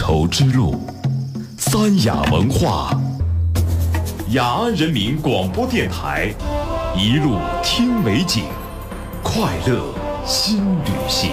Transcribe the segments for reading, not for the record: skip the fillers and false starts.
绸之路，三雅文化，雅安人民广播电台，一路听美景，快乐新旅行。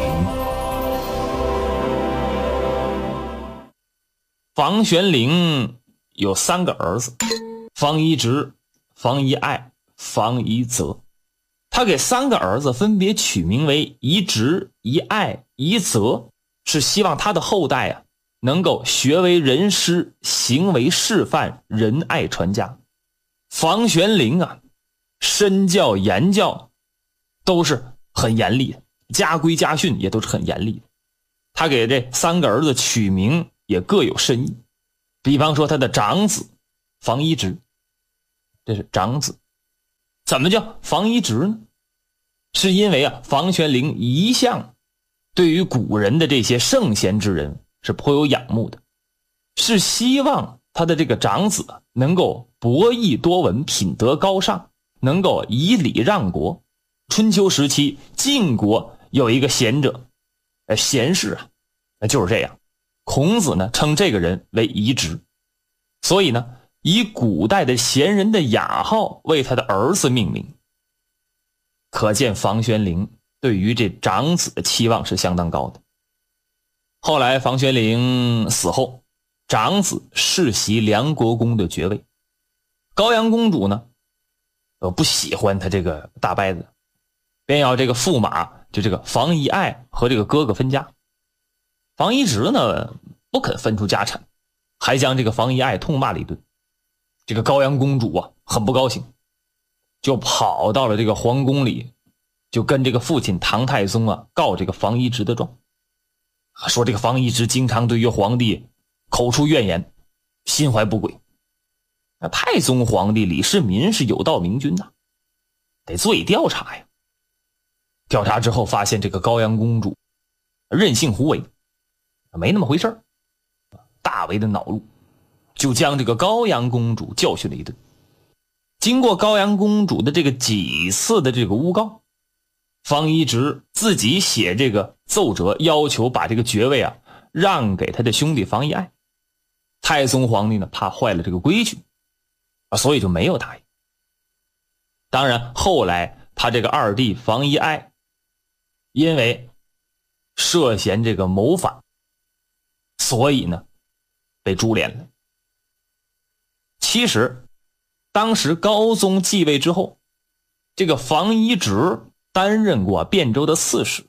房玄龄有3个儿子，房一直、房一爱、房一泽。他给3个儿子分别取名为一直、一爱、一泽，是希望他的后代能够学为人师，行为示范，仁爱传家。房玄龄身教言教都是很严厉的，家规家训也都是很严厉的。他给这3个儿子取名也各有深意。比方说他的长子房一直，这是长子。怎么叫房一直呢？是因为房玄龄一向对于古人的这些圣贤之人是颇有仰慕的，是希望他的这个长子能够博弈多闻，品德高尚，能够以礼让国。春秋时期晋国有一个贤者，贤士就是这样。孔子呢称这个人为一直，所以呢以古代的贤人的雅号为他的儿子命名。可见房玄龄对于这长子的期望是相当高的。后来房玄龄死后，长子世袭梁国公的爵位。高阳公主呢不喜欢他这个大伯子，便要这个驸马就这个房一爱和这个哥哥分家。房一直呢不肯分出家产，还将这个房一爱痛骂了一顿。这个高阳公主很不高兴，就跑到了这个皇宫里，就跟这个父亲唐太宗告这个房一直的状，说这个房一直经常对于皇帝口出怨言，心怀不轨。那太宗皇帝李世民是有道明君得做以调查呀。调查之后发现这个高阳公主任性胡为，没那么回事，大为的恼怒，就将这个高阳公主教训了一顿。经过高阳公主的这个几次的这个诬告，房一直自己写这个奏折，要求把这个爵位让给他的兄弟房一爱。太宗皇帝呢怕坏了这个规矩所以就没有答应。当然后来他这个二弟房一爱因为涉嫌这个谋反，所以呢被株连了。其实当时高宗继位之后，这个房一直担任过汴州的刺史，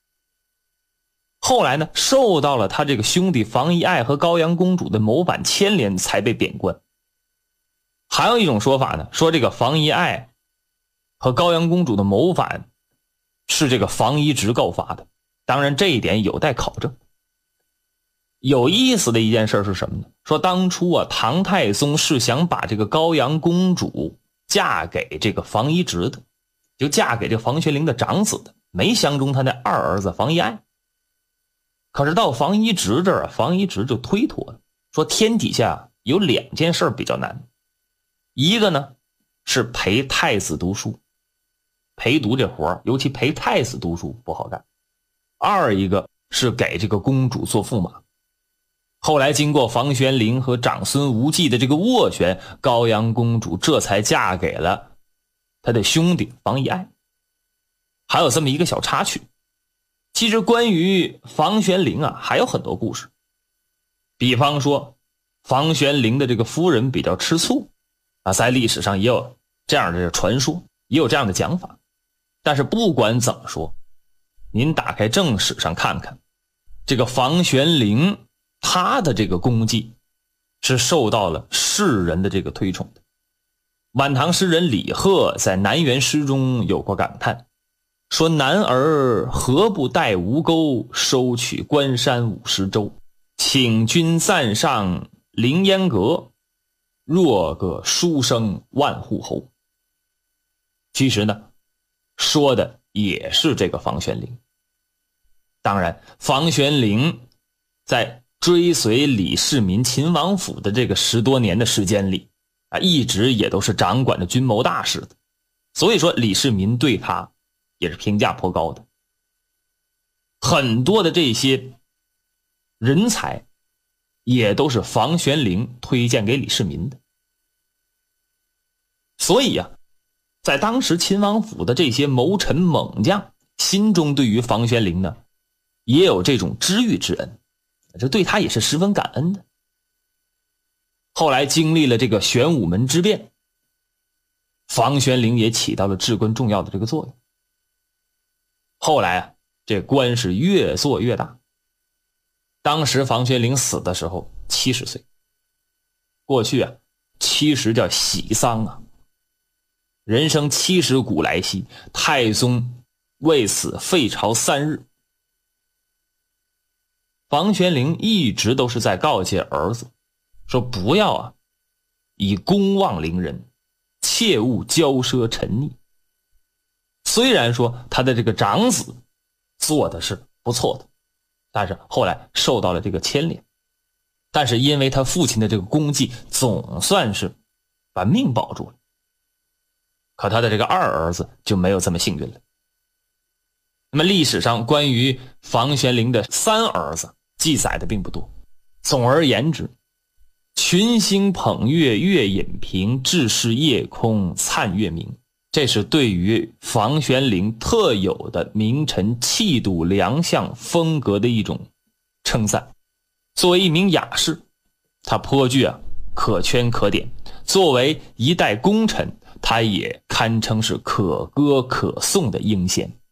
后来呢受到了他这个兄弟房一爱和高阳公主的谋反牵连，才被贬官。还有一种说法呢，说这个房一爱和高阳公主的谋反是这个房一直告发的，当然这一点有待考证。有意思的一件事是什么呢？说当初唐太宗是想把这个高阳公主嫁给这个房一直的，就嫁给这个房玄龄的长子的，没相中他那二儿子房一爱。可是到房一直这儿房一直就推脱了，说天底下有2件事比较难，一个呢是陪太子读书，陪读这活尤其陪太子读书不好干；二一个是给这个公主做驸马。后来经过房玄龄和长孙无忌的这个斡旋，高阳公主这才嫁给了他的兄弟房一爱。还有这么一个小插曲，其实关于房玄龄还有很多故事。比方说房玄龄的这个夫人比较吃醋在历史上也有这样的传说，也有这样的讲法。但是不管怎么说，您打开正史上看看，这个房玄龄他的这个功绩是受到了世人的这个推崇的。晚唐诗人李贺在南园诗中有过感叹，说男儿何不带吴钩，收取关山50州，请君暂上凌烟阁，若个书生万户侯。其实呢说的也是这个房玄龄。当然房玄龄在追随李世民秦王府的这个10多年的时间里一直也都是掌管着军谋大事的，所以说李世民对他也是评价颇高的。很多的这些人才也都是房玄龄推荐给李世民的。所以啊，在当时秦王府的这些谋臣猛将心中对于房玄龄呢也有这种知遇之恩，这对他也是十分感恩的。后来经历了这个玄武门之变，房玄龄也起到了至关重要的这个作用。后来啊，这官是越做越大。当时房玄龄死的时候70岁，过去啊70叫喜丧啊，人生70古来稀，太宗为此废朝3日。房玄龄一直都是在告诫儿子说，不要啊以公忘凌人，切勿骄奢沉溺。虽然说他的这个长子做的是不错的，但是后来受到了这个牵连，但是因为他父亲的这个功绩，总算是把命保住了。可他的这个二儿子就没有这么幸运了。那么历史上关于房玄龄的3儿子记载的并不多。总而言之，群星捧月月隐平，至是夜空灿月明，这是对于房玄龄特有的名臣气度良相风格的一种称赞。作为一名雅士，他颇具可圈可点，作为一代功臣，他也堪称是可歌可颂的英贤。